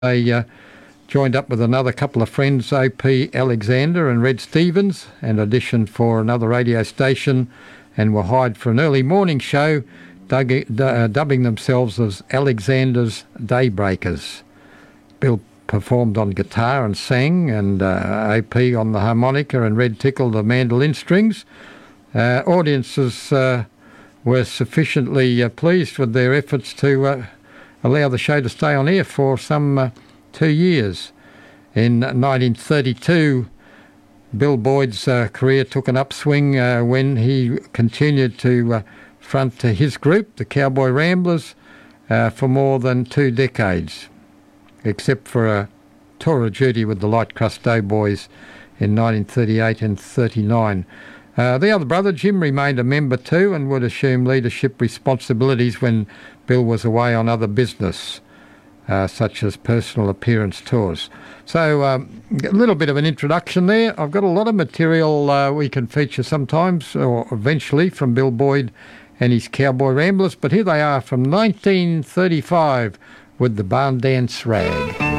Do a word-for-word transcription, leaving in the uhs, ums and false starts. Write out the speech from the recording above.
They uh, joined up with another couple of friends, O P Alexander and Red Stevens, and auditioned for another radio station and were hired for an early morning show, dug, uh, dubbing themselves as Alexander's Daybreakers. Bill performed on guitar and sang, and uh, O P on the harmonica and Red tickled the mandolin strings. Uh, audiences uh, were sufficiently uh, pleased with their efforts to uh, allow the show to stay on air for some uh, two years. In nineteen thirty-two, Bill Boyd's uh, career took an upswing uh, when he continued to uh, front to his group, the Cowboy Ramblers, uh, for more than two decades, except for a tour of duty with the Light Crust Doughboys in nineteen thirty-eight and thirty-nine. Uh, the other brother, Jim, remained a member too and would assume leadership responsibilities when Bill was away on other business, uh, such as personal appearance tours. So um, a little bit of an introduction there. I've got a lot of material uh, we can feature sometimes or eventually from Bill Boyd and his Cowboy Ramblers, but here they are from nineteen thirty-five with the Barn Dance Rag.